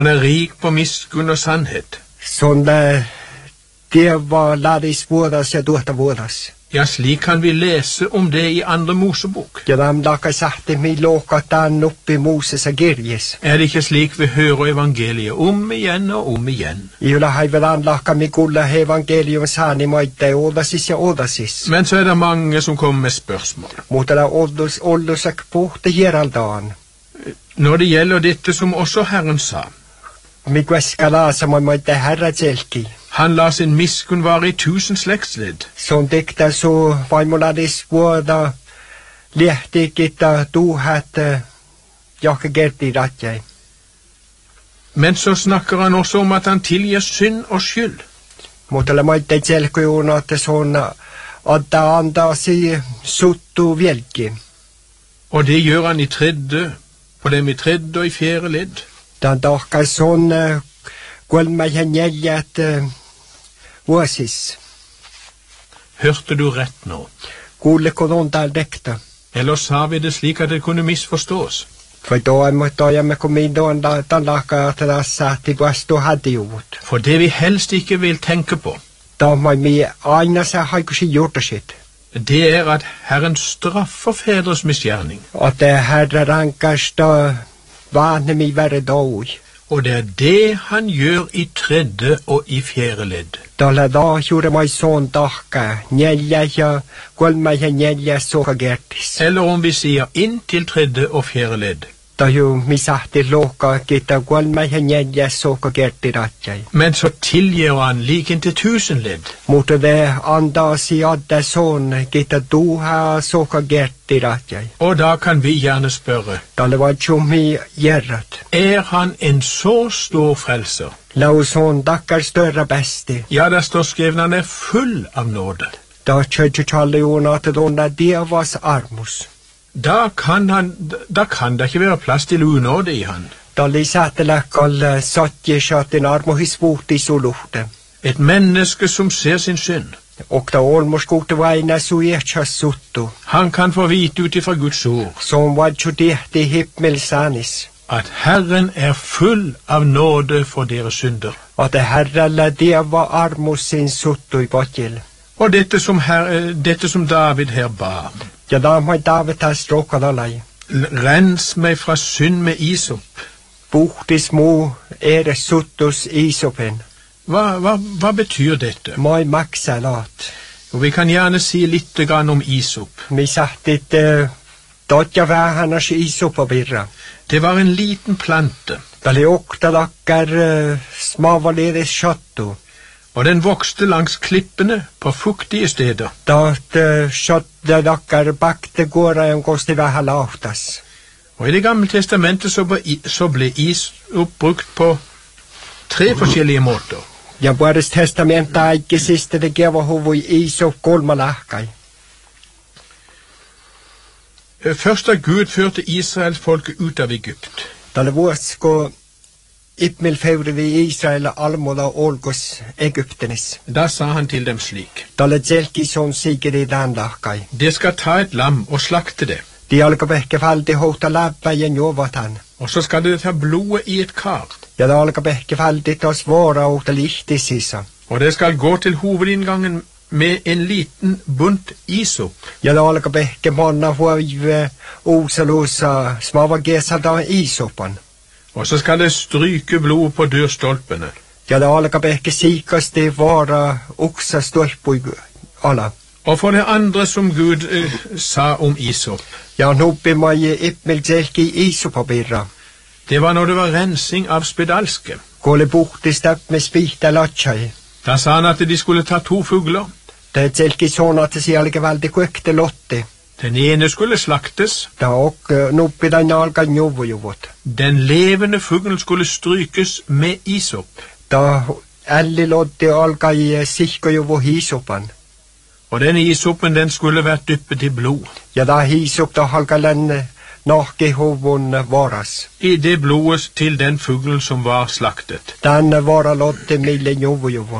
Han rik på miskunn og sannhet. Sånn det var ladis våras ja duhta våras. Ja, slik kan vi lese om det i andre Mosebok. Ja, de laka sahti mi lokat dan oppi Moses og Gerjes. Det ikke slik vi hører evangeliet om igjen og om igjen? Iula haivedan laka mi gulla evangelium sani moitte odasis ja odasis. Men så det mange som kommer med spørsmål. Mutta la ollusak puhte hieraldan. Når det gjelder dette som også Herren sa. Mi kveska sa moitte herra tjelki. Han la sin miskunn vare i 1000 slektsledd. Som dikta så vaimuladis vuoda lehtikita tuhat jakke gerti ratjei. Men så snakker han også om at han tilgir synd og skyld. Mutta la moitte tjelkujuuna, että sånna adda andasi suttu vielki. Og det gjør han i tredje, på dem i tredje og i fjerde ledd. Dan tahka sånn kolme ja neljät vuosis. Hørte du rett nå? Kuuliko noin dekta? Eller sa vi det slik at det kunne misforstås? For toimme komidoon dan lahka että tässä tipuastu hadiuvut. For det vi helst ikke vil tenke på, Tahmai mi aina sa haikusi juurtasit. det at Herren straffer fedres misgjerning. Että herra rankasta vanhemmi verre doi. Og det han gjør i tredje og i fjerde ledd. Tällä juuri mai soon tahka, neljä ja kolme ja neljä soka gertis. Eller om vi sier inn til tredje og fjerde ledd. Tahju mi sahti lohka kita kolme ja neljä soka gerti ratjai. Men så tilgir han lik inntil 1000 ledd. Mutta det andasi adda soon kita duha soka gerti ratjai. Og da kan vi gjerne spørre, Tällä var tjumi järrat. han en så stor frelser? Lau soon takkar större bästi. Ja, det står skrevet han full av nåde. Da tjötju tjallijuuna että tuonna dievas armus. Da kan det ikke være plass til unåde i han. Tällä säätelläkal satjesaatin armuhis vuhti suluhte. Et menneske som ser sin synd. Och da olmuskuutte vaina suietsas suttu. Han kan få vite ut ifra Guds ord Som vadju tehti himmelsanis. at Herren full av nåde for deres synder. Att herralla dieva armus sin suttu i potjel. Og dette som David her ba. Ja damai David har stråkadalai. Rens meg fra synd med isop. Puhtis muu eres suttus isopen. Hva betyr dette? Mai maksalat. Og vi kan gjerne si litt grann om isop. Mi sahtit totja vähänas isopabirra. Det var en liten plante, Täli oktadakkar smavaledes shottu. og den vokste langs klippene på fuktige steder. Taht shottadakkar bakte kuorajan kosti vähän lauhtas. Og i Det gamle testamentet så ble isop brukt på 3 forskjellige måter. Ja vuodessa testamenta aikisista de kevahuvui isop kolma lahkai. Først da Gud førte Israels folke ut av Egypt. Tälle vuosko Ipmil feurivi Israel almoda olkos Egyptenis. Da sa han til dem slik: Tälle tjelki son sikeri dan lahkai. Det skal ta et lam og slakte det, De alkapehke falti houta läppäjen juovatan. og så skal det ta blodet i et kar, Ja da alkapehke falti tos vuora outa lihtisissa. og det skal gå til hovedinngangen med en liten bunt isop. Ja da alkapehke monna huoive uusaluussa smavagesalta isopan. Og så skal det stryke blod på dørstolpene. Ja da alkapehke siikasti vuora uksa stolpui ala. Og for det andre som Gud sa om isop, Ja nuppi mai Ipmil tjelki isopabirra. det var når det var rensing av spedalske. Kuoli puhtis täppme spihta latsai. Da sa han at de skulle ta 2 fugler. Det tjelki sånn at se alke valdi kuekte lotti. Den ene skulle slaktes, Da ok nuppi dan alka njuvujuvut. den levende fuglen skulle strykes med isop. Da älli lotti alka i sihkojuvu hisopan. Og den isopen den skulle vært dyppet i blod. Ja da hisop da alka lenne nahki huvun varas. I det blodet til den fuglen som var slaktet. Dan vara lotti mille njuvujuvun.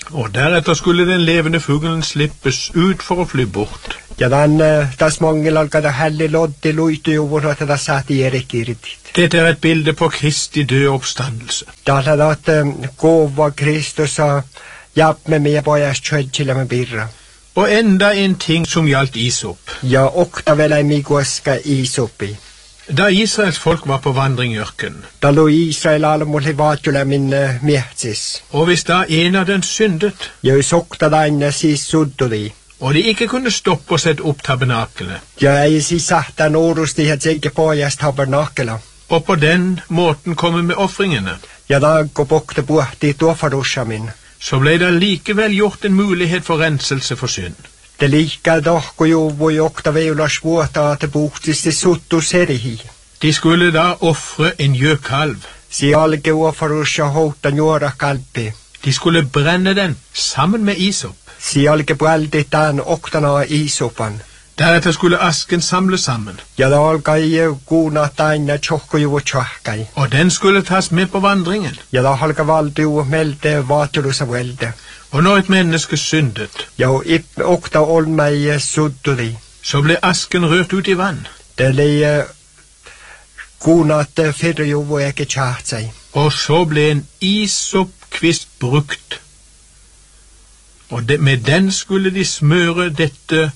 Og deretter skulle den levende fuglen slippes ut for å fly bort. Ja das mangelalkada hälli loddi luitujuvun, että das saati erikirtit. Dette er et bilde på Kristi døde oppstandelse. Tällä että kova Kristus jappe med pojas tjödjillä med birra. Og enda en ting som gjaldt Isop. Ja okta vielä miguaska Isopi. Da Israels folk var på vandring i ørkenen, Da lo Israel alamulle vaatjula min miehtis. og hvis da en av dem syndet, Ja okta daina siis sudduli. og de ikke kunne stoppe å sette opp tabernakelet, Ja ei siis sahtan uurusti ja tsekke pojas tabernakela. og på den måten komme med offringene, Ja daakko pokta puhti tuofarussamin. så ble det likevel gjort en mulighet for renselse for synd. Det liikkaa tohko juvui okta veulas vuotaa, että puhtisti suttu serihi. De skulle da offre en gjøkalv. Si alke uofarus ja houta juora kalpi. De skulle brenne den sammen med Isop. Si alke puälti tämän oktana Isopan. Deretter skulle asken samles sammen, Ja da alkai kuuna taina tjohko juvu tjohkai. og den skulle tas med på vandringen. Ja da halka valtiu melte vaatulusa velde. Og når et menneske syndet, Ja okta olmei sudduli. så ble asken rørt ut i vann, Det li kuunat fyrre juvu eke tjahtsai. og så ble en isopkvist brukt. Og med den skulle de smøre dette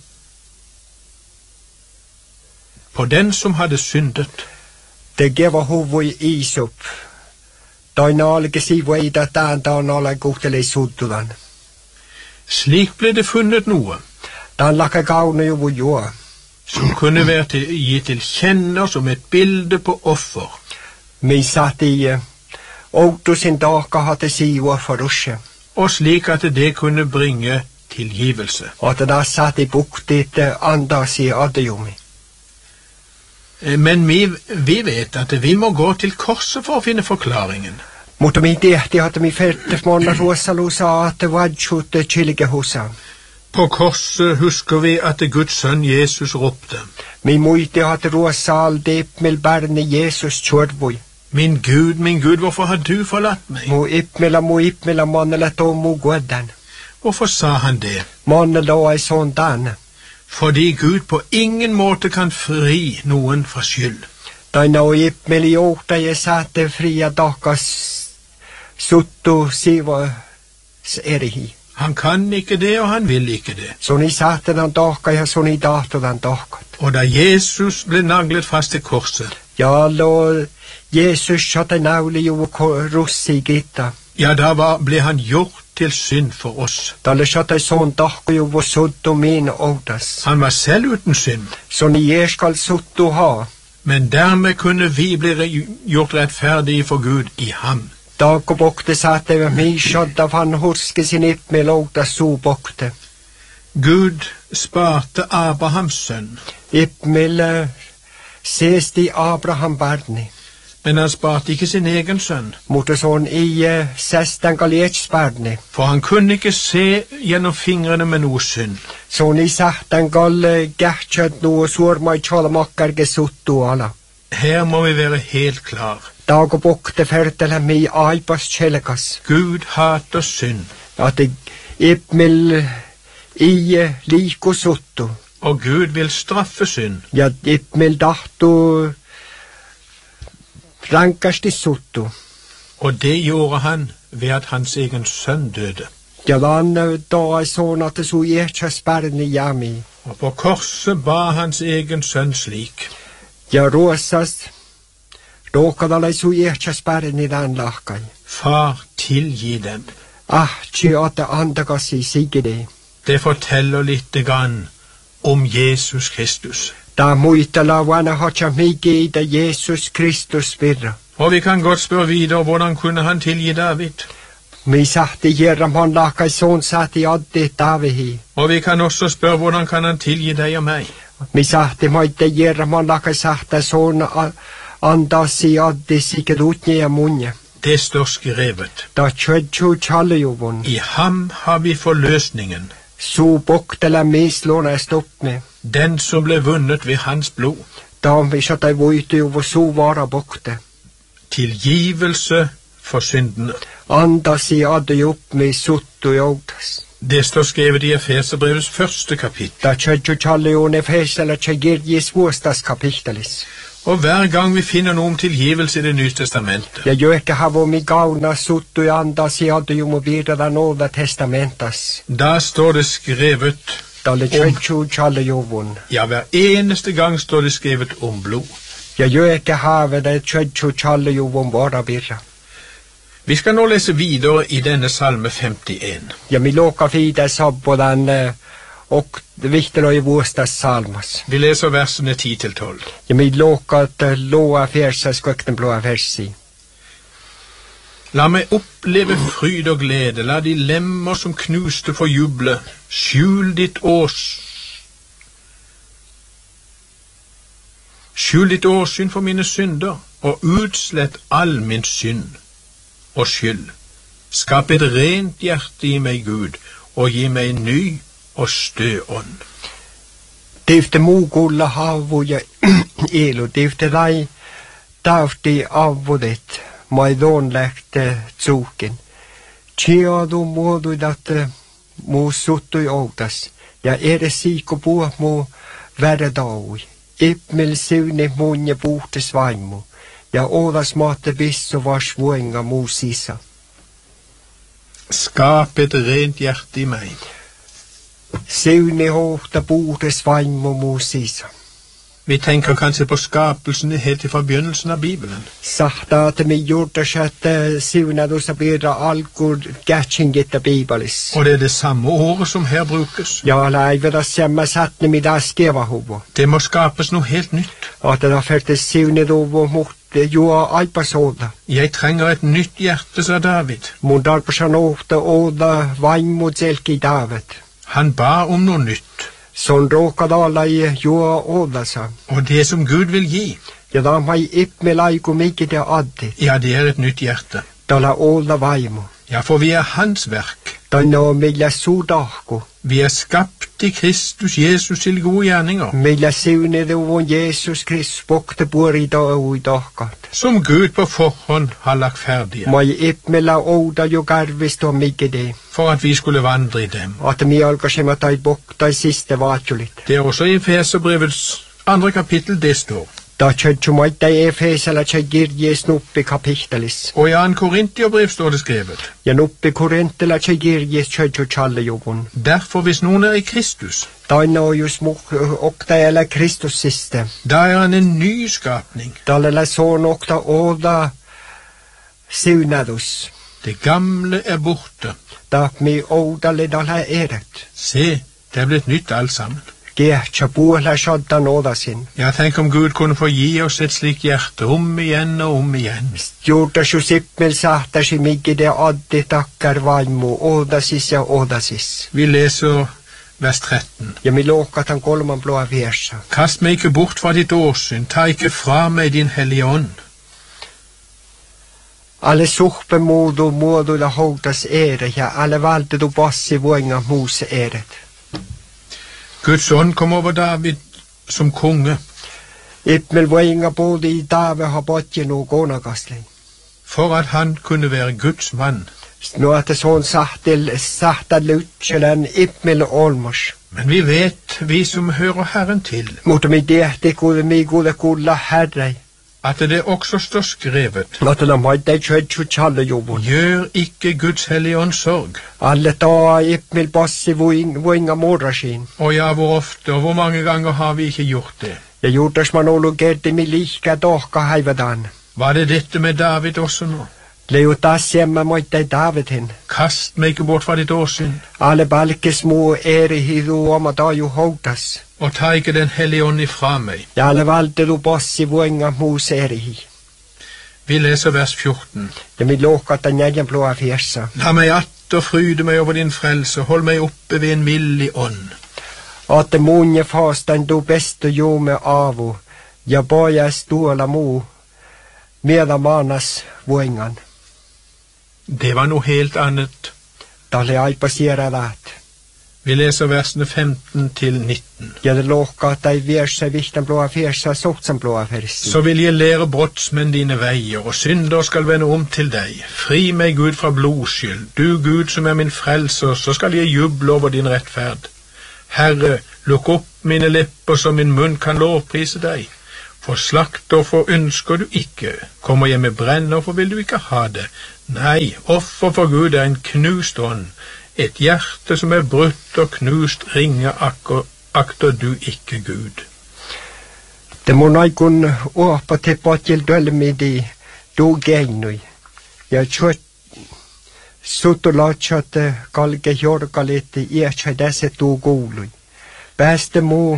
på den som hadde syndet. Det geva huvui Isop. Toina alke sivu ei da tääntä on ole kuhteli suddulan. Slik ble det funnet noe Dan laka kaunu juvu juo. som kunne være gitt til kjenne som et bilde på offer. Mi saati outusin taakka hate siivua farusse. Og slik at det kunne bringe tilgivelse. Ota da saati buktit andasi adjumi. Men vi vet at vi må gå til korset for å finne forklaringen. Mutta mi tehti hate mi fertes monna ruosalusa ate vajut chilikehusa. På korset husker vi at Guds sønn Jesus ropte: Mi muiti hate ruosal deipmil barni Jesus tjordvui. Min Gud, hvorfor har du forlatt meg? Mu ipmila monnela tomu guedan. Hvorfor sa han det? Monnela ei sån dan. Fordi Gud på ingen måte kan fri noen fra skyld. Taina ipmili jouta ja saate fria takas suttu siva erihi. Han kan ikke det, og han vil ikke det. Soni saatan tahka ja soni tahtodan tahkat. Og da Jesus ble naglet fast til korset, Ja lo Jesus satte nauli juvu russi gitta. ja, da ble han gjort til synd for oss. Talle satte sån tahka juvu suttu min outas. Han var selv uten synd, Soni jeskal suttu ha. men dermed kunne vi bli gjort rettferdige for Gud i ham. Taakko pokte saate mi shodda van hurske sin ipmil outas suu pokte. Gud sparte Abrahams sønn, Ipmil seesti Abraham barni. men han sparte ikke sin egen sønn, Mutta sån i sestan kaliets barni. for han kunne ikke se gjennom fingrene med noe synd. Soni sahtan kal kähtsät nuo suormai cholmakkarge suttu ala. Her må vi være helt klar. Taako pokte fertele mi aipas chelkas. Gud hater synd, Ati ipmil i liiku suttu. og Gud vil straffe synd. Ja ipmil tahtu rankasti suttu. Og det gjorde han ved at hans egen sønn døde. Ja dan da sån at su jechas barni jami. Og på korset ba hans egen sønn slik: Ja ruossas råkadalai su jechas barni dan lahkai. Far, tilgi dem. Chi ate andakasi sigide. Det forteller litt grann om Jesus Kristus. Da muitala vana hacha migi da Jesus Kristus virra. Og vi kan godt spørre videre, hvordan kunne han tilgi David? Mi sahti hierram han lakai son sati addi tavihi. Og vi kan også spørre, hvordan kan han tilgi deg og meg? Mi sahti moitte hierram han lakai sahta son andasi addi sikedutni ja munje. Det står skrevet: Da tjödju chalujuvun. I ham har vi forløsningen, Su boktela mislåna stoppme. den som ble vunnet ved hans blod. Da vi satt ei voitujuvu su vara bokte. Tilgivelse for syndene. Andasi adde upp med suttu joutas. Det står skrevet i Efeserbrevets første kapittel. Da tjadju tjallion efesela tjagirgis vuostas kapittelis. Og hver gang vi finner noe om tilgivelse i Det nye testamentet, Ja joeke havo mi gauna suttu ja andasi adde jumu vidara nåda testamentas. da står det skrevet, Dalle tjadju tjallijovun. ja, hver eneste gang står det skrevet om blod. Ja joeke have det tjadju tjallijovun vara birra. Vi skal nå lese videre i denne salme 51. Ja mi loka fide sabbodan och vihtelo i vuostas salmas. Vi leser versene 10-12. Ja mi loka at loa fersa skøkten blåa versi. La meg oppleve fryd og glede, la de lemmer som knuste få juble, skjul ditt åsyn for mine synder, og utslett all min synd og skyld. Skap et rent hjerte i meg, Gud, og gi meg en ny og stø ånd. Defte mugulla havu ja elu, defte rai tafti avvodet, maidonlehte tsuken. Tjeadu muodu dat mu suttui outas, ja siiko puh mu väredaui. Ippmel sivne munje puhtes vaimu, ja odas maate bissu vars vuenga mu sisa. Skap et rent hjerte i meg. Sivne hohta puhtes vaimu mu sisa. Vi tenker kanskje på skapelsen helt fra begynnelsen av Bibelen. Sahta at mi juurtas, että siunadussa bidra alkur kätsingetta Bibelis. Og det er det samme ordet som her brukes. Ja läiveda semma satne mitä skevahuvo. Det må skapes noe helt nytt. Att det har färtes siuneduvo muhte juo aipasolta. Jeg trenger et nytt hjerte, sa David. Mun tarpasan ohta oda vaimu selki David. Han ba om noe nytt. Son råkad alla i juo odasa. Og det som Gud vil gi, Ja da mai ippe laiku mikä te addi. ja, det er et nytt hjerte. Tala oda vaimu. Ja, for vi er hans verk. Tänne on millä sudahku. Vi er skapt i Kristus Jesus til gode gjerninger, Millä siuneduvun Jesus Kristus pokte puori taui tahkat. som Gud på forhånd har lagt ferdige, Mai ippmellä ouda jo karvisto mikä de. for at vi skulle vandre i dem. Att mi alkasema tai boktai siste vaatjulit. Det er også i Efeserbrevets 2. kapittel det står. Da tjadju maita efesala tjagirjes nuppi kapittelis. Og i 2. Korintierbrev står det skrevet. Ja nuppi korintela tjagirjes tjadju tjallejuvun. Derfor, hvis noen er i Kristus, Taina on just okta eller Kristus siste. da er han en ny skapning. Tallella son okta oda siunadus. Det gamle er borte. Tak mi oudalle dalla eret. Se, det er blitt nytt alt sammen. Gehtja puhla shaddan odasin. Ja, tenk om Gud kunne få gi oss et slikt hjerte om igjen og om igjen. Juurtas ju sippmel sahtasi mikä de addi takkar vaimu odasis ja odasis. Vi leser vers 13. Ja mi lookatan kolman blåa versa. Kast meg ikke bort fra ditt åsyn, ta ikke fra meg din hellige ånd. Alle suhpe muodu la houtas ere ja alle valde du bassi vuenga muuse eret. Guds ånd kom over David som konge, Ippmel vuenga både i Dave ha botjenu konakasli. for at han kunne være Guds mann. Nu att det sån sahta lutselen ippmel olmos. Men vi vet, vi som hører Herren til, Mutta mi tehti kuule mi kuule kuulla herrei. at det også står skrevet, Mutta la maita tjadju tjallejuvun. gjør ikke Guds hellige ånd sorg. Alle taa ippmel bassi vuenga morrasin. Og ja, hvor ofte og hvor mange ganger har vi ikke gjort det? Ja juurtas man olu kerti mi lihkä tohka häivädan. Var det dette med David også nå? Leu taas siemma moittai Davidin. Kast meg ikke bort fra ditt åsyn, Alle balkes muu eri hidu oma taju houtas. og ta ikke den hellige ånd ifra meg. Ja alle valtelu bassi vuenga muus erihi. Vi leser vers 14. Ja mi lookata näjän blåa fiersa. La meg atter fryde meg over din frelse, hold meg oppe ved en millig ånd. Aatte munje faastan du besto juume aavu. Ja pojas tuolla muu. Mieda maanas vuengan. Det var noe helt annet. Talle aipa sieradat. Vi leser versene 15 til 19. Ja det låka at dei versa vikten blåa fersa sort som blåa fersi. Så vil jeg lære brottsmenn dine veier, og synder skal vende om til deg. Fri meg, Gud, fra blodskyld. Du, Gud, som er min frelser, så skal jeg juble over din rettferd. Herre, lukk opp mine lepper så min munn kan lovprise deg. For slaktoffer ønsker du ikke. Kommer jeg med brennoffer vil du ikke ha det. Nei, offer for Gud er en knust ånd. Et hjerte som er brutt og knust ringer akter du ikke, Gud. Det må noen åpa til til dølmi di, du genui. Ja kjøtt, suttulatsat kalge jorgalit, ietsä desse du gului. Bäste må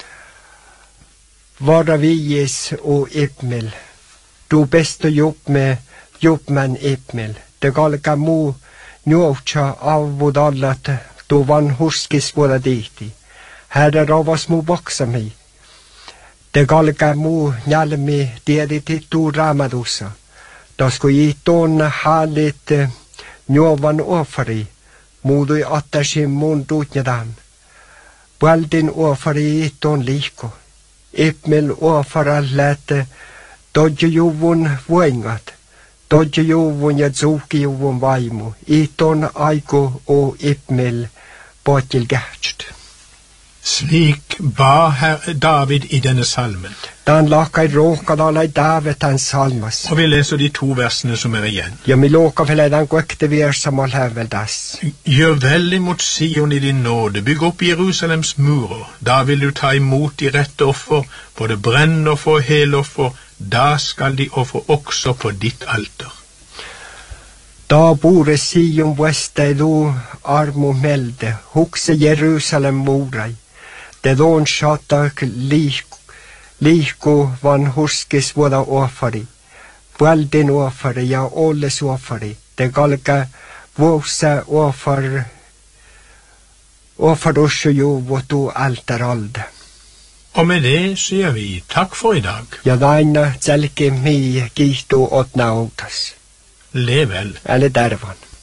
vara vies og ipmel. Du beste jobbmen ipmel. Det galga må njuotsa avvodallat, du van huskis vuoda dihti. Herre ravas mu vaksami. Det galga mu njalmi tiediti tu ramadussa. Da sko jiton halit njovan ofari, muudui attasi mun tutnjadan. Pualdin ofari jiton liiko. Ipmel ofara läte dodjujuvun vuengat. Dodjujuvun ja tsukijuvun vaimu. Iton aiku o ipmel potil gärtst. Slik ba David i denne salmen. Dan lakai råkadalai David han salmas. Og vi leser de 2 versene som er igjen. Ja mi låka vel den gåkte versamal heveldas. Gjør vel imot Sion i din nåde, bygg opp Jerusalems murer. Da vil du ta imot de rette offer, både brennoffer og heloffer. Da skal de ofre også på ditt alter. Da bore Sion veste du armo melde, hukse Jerusalem murai. Det don shatak liiko van huskis vuoda ofari. Vualdin ofari ja olles ofari. Det galga vuosa ofarusju jo vuotu altaralde. Og med det sier vi takk for i dag. Ja daina tselke mi gihtu otna outas. Lev vel. Eller dervan.